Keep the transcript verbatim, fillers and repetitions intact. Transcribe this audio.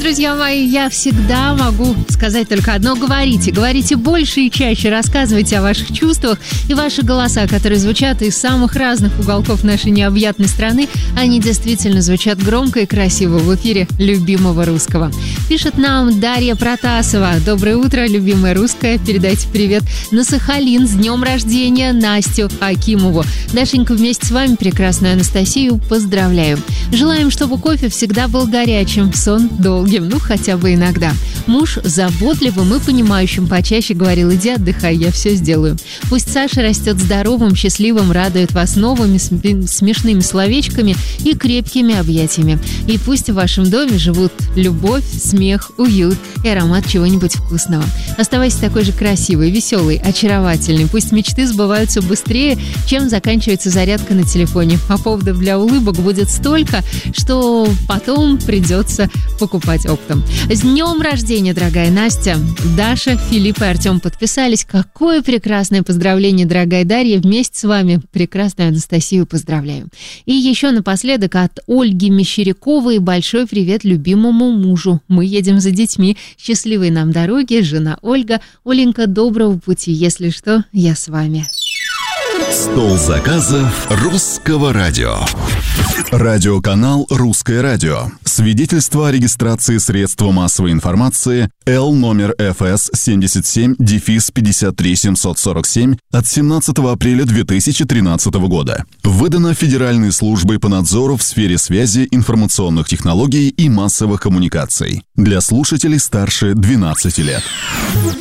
Друзья мои, я всегда могу сказать только одно. Говорите, говорите больше и чаще, рассказывайте о ваших чувствах. И ваши голоса, которые звучат из самых разных уголков нашей необъятной страны, они действительно звучат громко и красиво в эфире любимого русского. Пишет нам Дарья Протасова. Доброе утро, любимая русская. Передайте привет на Сахалин. С днем рождения Настю Акимову. Дашенька, вместе с вами, прекрасную Анастасию, поздравляю. Желаем, чтобы кофе всегда был горячим, сон долгим. Ну, хотя бы иногда. Муж заботливым и понимающим почаще говорил: иди отдыхай, я все сделаю. Пусть Саша растет здоровым, счастливым, радует вас новыми смешными словечками и крепкими объятиями. И пусть в вашем доме живут любовь, смех, уют и аромат чего-нибудь вкусного. Оставайся такой же красивой, веселой, очаровательной. Пусть мечты сбываются быстрее, чем заканчивается зарядка на телефоне. А поводов для улыбок будет столько, что потом придется покупать оптом. С днем рождения, дорогая Настя! Даша, Филипп и Артем подписались. Какое прекрасное поздравление, дорогая Дарья! Вместе с вами прекрасную Анастасию поздравляю. И еще напоследок от Ольги Мещеряковой большой привет любимому мужу. Мы едем за детьми. Счастливой нам дороги, жена Ольга. Оленька, доброго пути. Если что, я с вами. Стол заказов Русского радио. Радиоканал «Русское радио». Свидетельство о регистрации средства массовой информации Л номер эф эс семьдесят семь пятьдесят три семьсот сорок семь от семнадцатого апреля две тысячи тринадцатого года. Выдано Федеральной службой по надзору в сфере связи, информационных технологий и массовых коммуникаций. Для слушателей старше двенадцати лет.